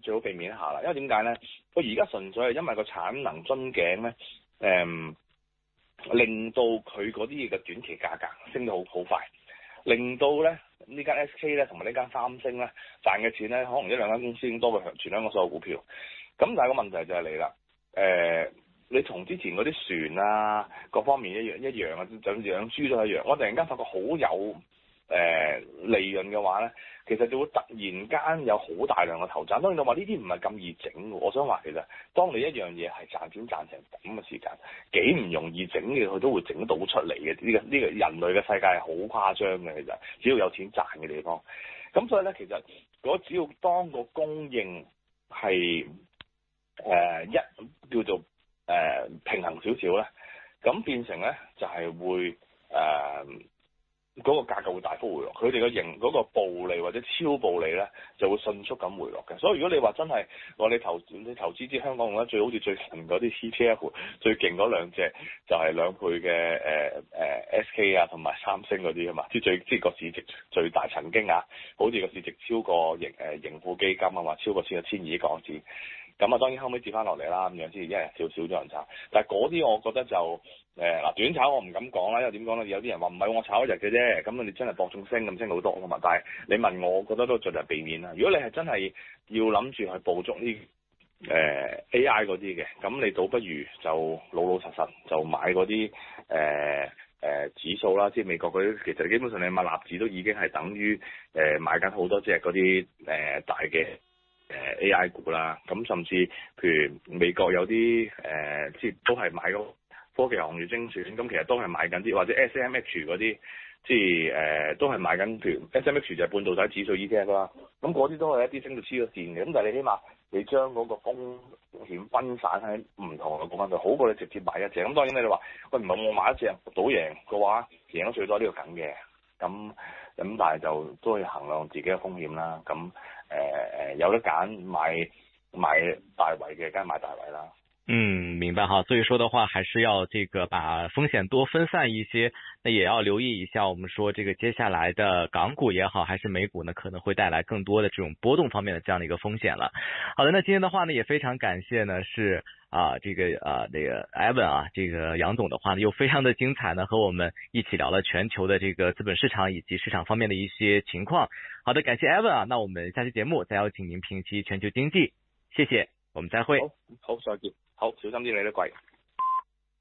最好避免一下啦。因為點解咧？佢而家純粹係因為個產能樽頸咧，令到佢嗰啲嘢嘅短期價格升得好快，令到咧呢間 SK 咧同埋呢間三星咧賺嘅錢咧，可能一兩間公司已經多過全香港所有股票。咁但係個問題就係嚟啦，你同之前嗰啲船啊各方面一樣啊，就養豬都一樣。我突然間發覺好有利潤嘅話咧，其實就會突然間有好大量嘅投資。當然我話呢啲唔係咁易整嘅。我想話其實當你一樣嘢係賺錢賺成咁嘅時間，幾唔容易整嘅，佢都會整到出嚟嘅。呢個人類嘅世界係好誇張嘅，其實只要有錢賺嘅地方。咁所以咧，其實只要當個供應係叫做平衡少少咧，咁變成咧就係會嗰個價格會大幅回落，佢哋嘅嗰個暴利或者超暴利咧就會迅速咁回落嘅。所以如果你話真係話你投資啲香港用得最好似最近嗰啲 ETF 最勁嗰兩隻就係2倍嘅SK 啊同埋三星嗰啲啊嘛，即係個市值最大曾經啊，好似個市值超過盈富基金啊嘛，超過1000億港紙。咁啊，當然後尾跌翻落嚟啦，咁樣先，一日少咗人炒。但係嗰啲我覺得就短炒我唔敢講啦，因為點講咧？有啲人話唔係我炒一日嘅啫，咁你真係搏中升咁升好多噶嘛。但係你問我覺得都盡量避免啦。如果你係真係要諗住去捕捉呢AI 嗰啲嘅，咁你倒不如就老實就買嗰啲指數啦，即係美國嗰啲，其實基本上你買納指都已經係等於買緊好多隻嗰啲大嘅AI 股啦。咁甚至譬如美國有啲即係都係買嗰科技行業精選，咁其實都係買緊啲，或者 SMH 嗰啲，即係都係買緊。譬如 SMH 就係半導體指數 ETF 啦，咁嗰啲都係一啲升到黐咗線嘅。咁但係你起碼你將嗰個風險分散喺唔同嘅股份度，好過你直接買一隻。咁當然你哋話喂，唔係我買一隻賭贏嘅話，贏得最多呢個梗嘅。咁但係就都要衡量自己嘅風險啦。咁有得揀買大圍嘅，梗係買大圍啦。 明白哈。所以說的話，還是要這個把風險多分散一些，那也要留意一下。我們說這個接下來的港股也好，還是美股呢，可能會帶來更多的這種波動方面的這樣的一個風險了。好的，那今天的話呢，也非常感謝呢，是這個Evan 啊，這個楊總的話呢，又非常的精彩呢，和我們一起聊了全球的這個資本市場以及市場方面的一些情況。好的，感謝 Evan 啊，那我們下期節目再邀請您評析全球經濟，謝謝，我們再會。 好，再見。好，小心啲，你都貴。